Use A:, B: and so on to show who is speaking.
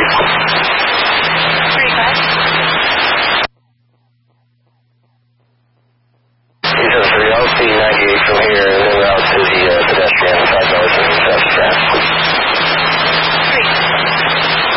A: I'll see 98 from here and then route to the